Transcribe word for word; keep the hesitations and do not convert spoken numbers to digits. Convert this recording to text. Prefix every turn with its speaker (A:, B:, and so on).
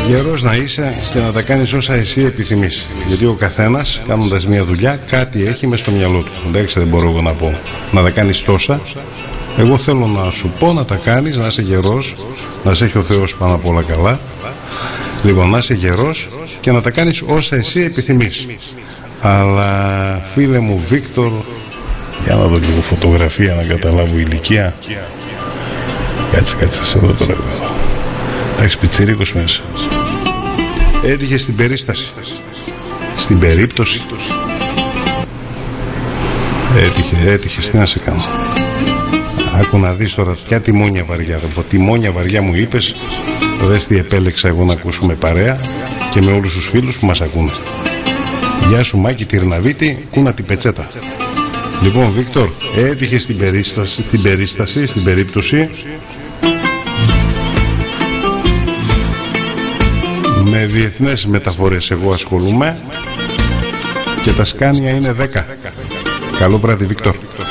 A: Γερός να είσαι και να τα κάνεις όσα εσύ επιθυμείς. Γιατί ο καθένας, κάνοντας μια δουλειά, κάτι έχει μες στο μυαλό του. Εντάξει, δεν μπορώ εγώ να πω να τα κάνεις τόσα. Εγώ θέλω να σου πω να τα κάνεις, να είσαι γερός, να σε έχει ο Θεός πάνω απ' όλα καλά. Λοιπόν, να είσαι γερός και να τα κάνεις όσα εσύ επιθυμείς. Αλλά φίλε μου Βίκτορ, για να δω λίγο φωτογραφία να καταλάβω ηλικία. Κάτσε, κάτσε σε εδώ τώρα. Εντάξει, πιτσιρίκος μέσα. Έτυχε στην περίσταση. Στην περίπτωση. Έτυχε, έτυχε, τι να σε κάνω. Άκου να δεις τώρα, ποια τιμόνια βαριά. Τιμόνια βαριά μου είπες. Δες τι επέλεξα εγώ να ακούσουμε παρέα και με όλους τους φίλους που μας ακούνε. Γεια σου Μάκη Τυρναβίτη, κούνα την πετσέτα. Λοιπόν Βίκτορ, έτυχε στην περίσταση, στην περίσταση, στην περίπτωση με διεθνές μεταφορές εγώ ασχολούμαι και τα σκάνια είναι δέκα. Καλό βράδυ Βίκτορ.